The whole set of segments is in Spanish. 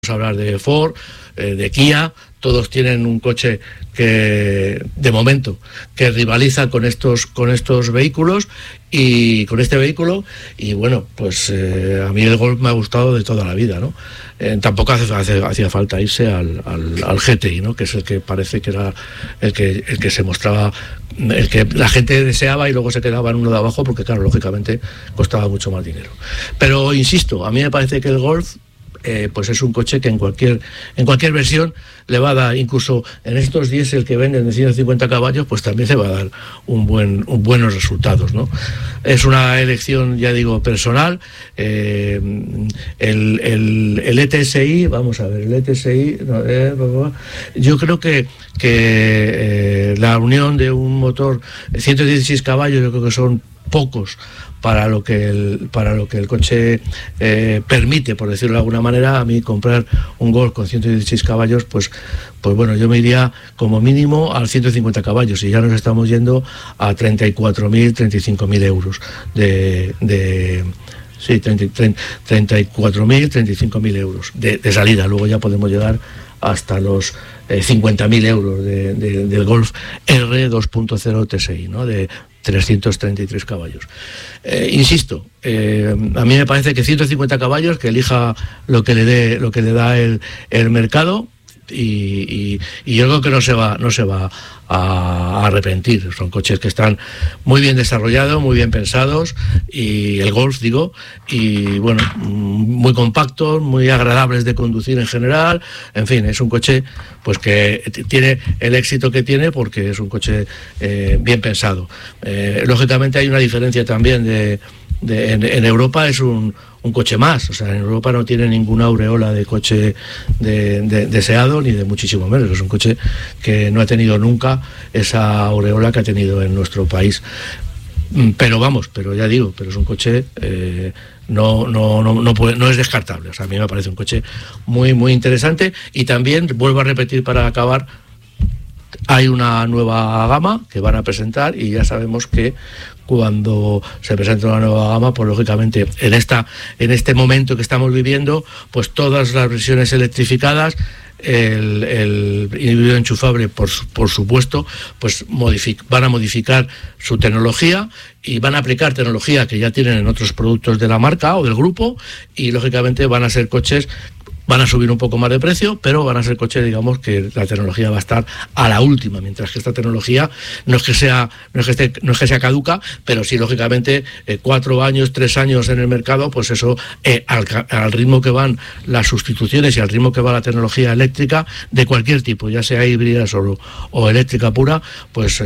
hablar de Ford, de Kia, todos tienen un coche que, de momento, que rivaliza con estos vehículos y con este vehículo, y bueno, pues a mí el Golf me ha gustado de toda la vida, ¿no? Tampoco hacía falta irse al GTI, ¿no? Que es el que parece que era el que se mostraba, el que la gente deseaba y luego se quedaba en uno de abajo porque, claro, lógicamente costaba mucho más dinero. Pero insisto, a mí me parece que el Golf pues es un coche que en cualquier versión le va a dar, incluso en estos diésel que venden de 150 caballos, pues también se va a dar buenos resultados, ¿no? Es una elección, ya digo, personal. El ETSI, vamos a ver, el ETSI, yo creo que la unión de un motor 116 caballos, yo creo que son pocos para lo que el coche permite, por decirlo de alguna manera. A mí comprar un Golf con 116 caballos, pues bueno, yo me iría como mínimo al 150 caballos y ya nos estamos yendo a 34.000, 35.000 euros sí, 34.000, 35.000 euros de salida. Luego ya podemos llegar hasta los 50.000 euros del Golf R 2.0 TSI, ¿no? De 333 caballos. Insisto, a mí me parece que 150 caballos, que elija lo que le da el mercado, y yo creo que no se va a arrepentir. Son coches que están muy bien desarrollados, muy bien pensados, y el Golf, digo, y bueno, muy compactos, muy agradables de conducir en general. En fin, es un coche pues que tiene el éxito que tiene porque es un coche bien pensado. Lógicamente hay una diferencia también en Europa, es un coche más, o sea, en Europa no tiene ninguna aureola de coche deseado, ni de muchísimo menos. Es un coche que no ha tenido nunca esa aureola que ha tenido en nuestro país. Pero ya digo, pero es un coche no es descartable. O sea, a mí me parece un coche muy, muy interesante. Y también, vuelvo a repetir para acabar, hay una nueva gama que van a presentar, y ya sabemos que cuando se presenta una nueva gama, pues lógicamente en este momento que estamos viviendo, pues todas las versiones electrificadas, el híbrido enchufable, por supuesto, pues van a modificar su tecnología y van a aplicar tecnología que ya tienen en otros productos de la marca o del grupo, y lógicamente van a ser coches. Van a subir un poco más de precio, pero van a ser coches, digamos, que la tecnología va a estar a la última, mientras que esta tecnología no es que sea caduca, pero sí, lógicamente, 4 años, 3 años en el mercado, pues eso, al ritmo que van las sustituciones y al ritmo que va la tecnología eléctrica de cualquier tipo, ya sea híbrida o eléctrica pura, pues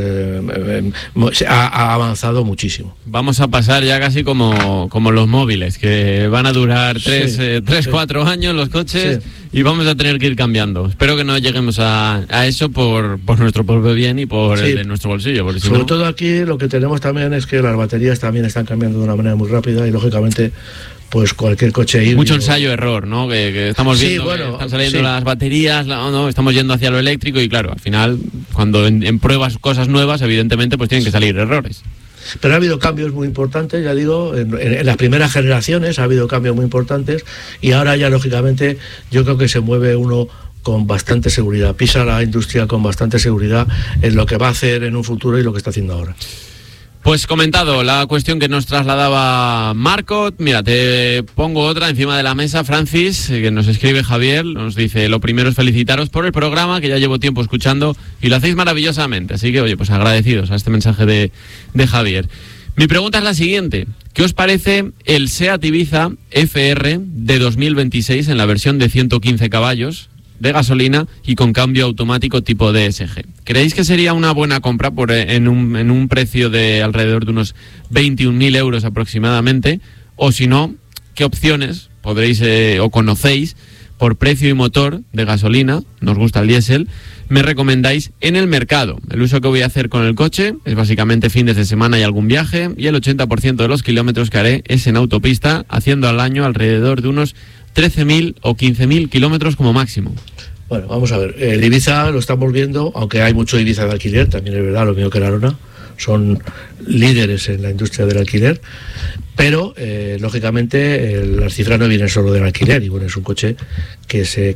ha avanzado muchísimo. Vamos a pasar ya casi como los móviles, que van a durar 3-4 años los coches. Sí. Y vamos a tener que ir cambiando. Espero que no lleguemos a eso por nuestro propio bien y por el de nuestro bolsillo. Porque sobre todo aquí lo que tenemos también es que las baterías también están cambiando de una manera muy rápida, y lógicamente pues cualquier coche híbrido. Mucho ensayo-error, ¿no? Que estamos viendo, que están saliendo las baterías, estamos yendo hacia lo eléctrico, y claro, al final, cuando en pruebas cosas nuevas, evidentemente pues tienen que salir errores. Pero ha habido cambios muy importantes, ya digo, en las primeras generaciones ha habido cambios muy importantes, y ahora ya, lógicamente, yo creo que se mueve uno con bastante seguridad, pisa la industria con bastante seguridad en lo que va a hacer en un futuro y lo que está haciendo ahora. Pues comentado la cuestión que nos trasladaba Marco, mira, te pongo otra encima de la mesa, Francis, que nos escribe Javier, nos dice: lo primero es felicitaros por el programa, que ya llevo tiempo escuchando y lo hacéis maravillosamente, así que, oye, pues agradecidos a este mensaje de Javier. Mi pregunta es la siguiente: ¿qué os parece el SEAT Ibiza FR de 2026 en la versión de 115 caballos, de gasolina y con cambio automático tipo DSG? ¿Creéis que sería una buena compra en un precio de alrededor de unos 21.000 euros aproximadamente? O si no, ¿qué opciones podréis o conocéis por precio y motor de gasolina, nos gusta el diésel, me recomendáis en el mercado? El uso que voy a hacer con el coche es básicamente fines de semana y algún viaje, y el 80% de los kilómetros que haré es en autopista, haciendo al año alrededor de unos 13.000 o 15.000 kilómetros como máximo. Bueno, vamos a ver, el Ibiza lo estamos viendo, aunque hay mucho Ibiza de alquiler, también es verdad, lo mismo que la Arona, son líderes en la industria del alquiler, pero lógicamente las cifras no vienen solo del alquiler, y bueno, es un coche que